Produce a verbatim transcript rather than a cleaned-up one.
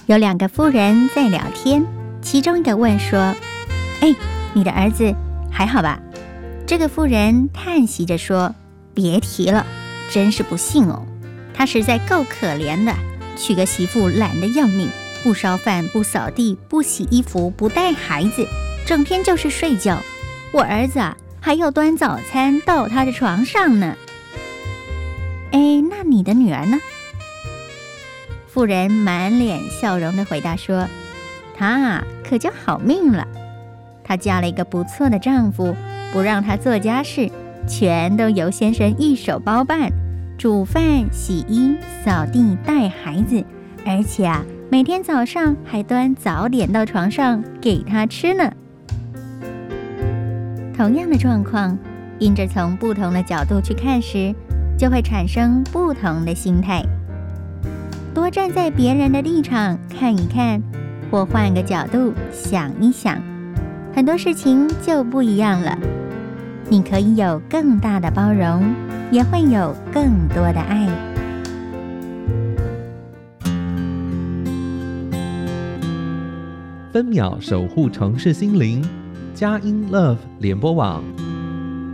有两个妇人在聊天，其中一个问说：哎，你的儿子还好吧？这个妇人叹息着说：别提了，真是不幸哦，他实在够可怜的，娶个媳妇懒得要命，不烧饭，不扫地，不洗衣服，不带孩子，整天就是睡觉。我儿子啊，还要端早餐到他的床上呢。哎，那你的女儿呢？妇人满脸笑容地回答说：她啊，可就好命了，她嫁了一个不错的丈夫，不让她做家事，全都由先生一手包办，煮饭、洗衣、扫地、带孩子，而且啊，每天早上还端早点到床上给她吃呢。同样的状况，因着从不同的角度去看时，就会产生不同的心态。多站在别人的立场看一看，或换个角度想一想，很多事情就不一样了。你可以有更大的包容，也会有更多的爱。 分秒守护城市心灵，佳音 Love 联播网。